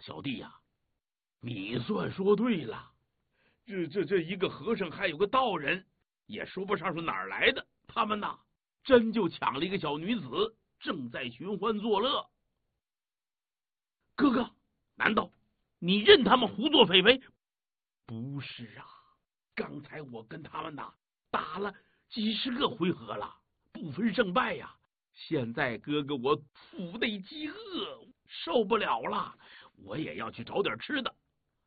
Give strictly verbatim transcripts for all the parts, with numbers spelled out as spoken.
小弟呀、啊，你算说对了，这这这一个和尚还有个道人，也说不上是哪儿来的，他们呐真就抢了一个小女子，正在寻欢作乐。哥哥，难道你认他们胡作非非？不是啊，刚才我跟他们呐打了几十个回合了，不分胜败呀。现在哥哥我腹内饥饿，受不了了，我也要去找点吃的。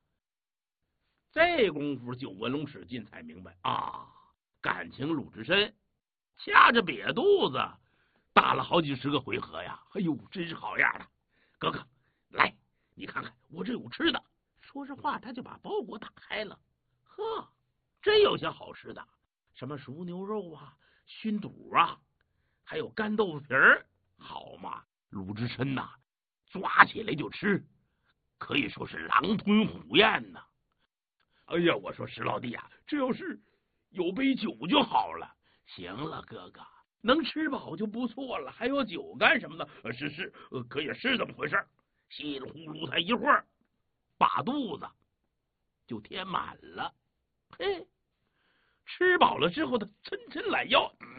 这功夫，九纹龙史进才明白啊，感情鲁智深掐着瘪肚子打了好几十个回合呀！哎呦，真是好样的！哥哥，来，你看看我这有吃的。说实话，他就把包裹打开了，呵，真有些好吃的，什么熟牛肉啊、熏肚啊，还有干豆腐皮儿，好嘛！鲁智深呐、啊，抓起来就吃，可以说是狼吞虎咽呐。哎呀，我说石老弟啊，这要是有杯酒就好了。行了，哥哥，能吃饱就不错了，还有酒干什么的？呃，是是，呃，可也是这么回事。稀里呼噜，他一会儿把肚子就填满了。嘿，吃饱了之后，他抻抻懒腰，嗯，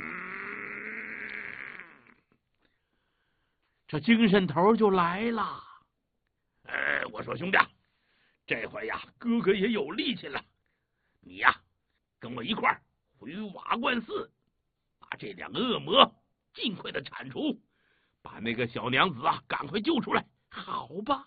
这精神头就来了。哎，我说兄弟，这回呀，哥哥也有力气了。你呀，跟我一块儿回瓦罐寺，把这两个恶魔尽快的铲除，把那个小娘子啊赶快救出来，好吧？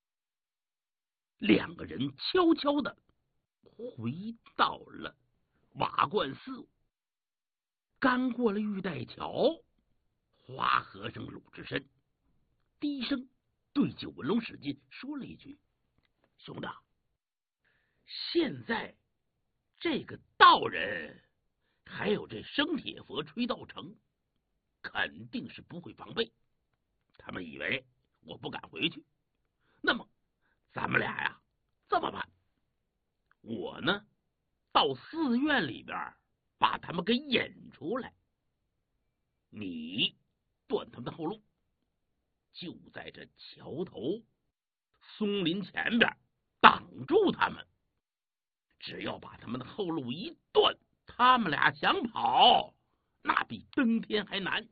两个人悄悄的回到了瓦罐寺。刚过了玉带桥，花和尚鲁智深低声对九纹龙史进说了一句：“兄弟，现在这个道人还有这生铁佛吹道成肯定是不会防备，他们以为我不敢回去，那么咱们俩呀这么办，我呢到寺院里边把他们给引出来，你断他们的后路，就在这桥头松林前边挡住他们，只要把他们的后路一断，他们俩想跑那比登天还难。”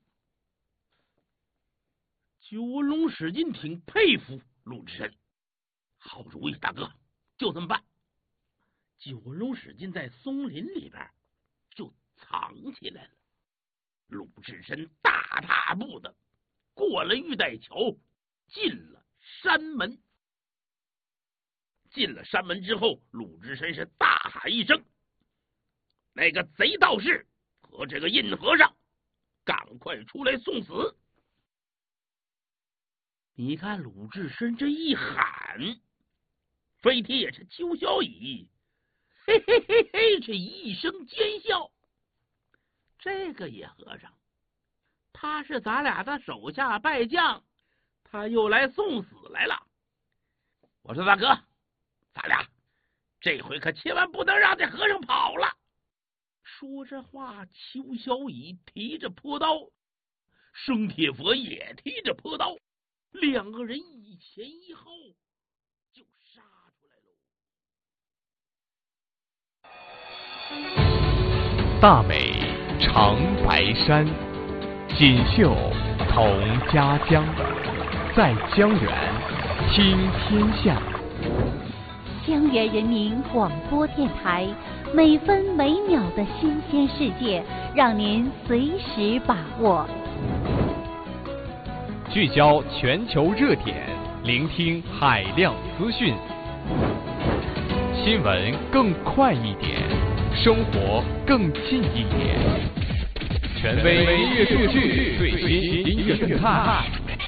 九纹龙史进挺佩服鲁智深，好主意，大哥，就这么办。九纹龙史进在松林里边就藏起来了。鲁智深大踏步的过了玉带桥，进了山门。进了山门之后，鲁智深是大喊一声：“那个贼道士和这个印和尚，赶快出来送死！”你看鲁智深这一喊，飞铁也是邱小乙，嘿嘿嘿嘿，这一声奸笑。这个野和尚，他是咱俩的手下败将，他又来送死来了。我说大哥，咱俩这回可千万不能让这和尚跑了。说这话，邱小乙提着坡刀，生铁佛也提着坡刀，两个人一前一后就杀出来喽。大美长白山，锦绣同家乡，在江源听天下。 江源人民广播电台，每分每秒的新鲜世界，让您随时把握。 聚焦全球热点，聆听海量资讯，新闻更快一点，生活更近一点。权威音乐数据，最新音乐动态，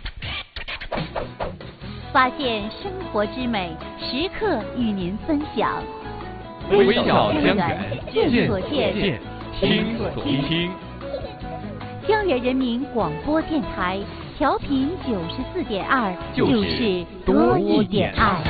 发现生活之美，时刻与您分享。 微笑江源， 见所见，听所听。 江源人民广播电台，调频九十四点二，就是多一点爱。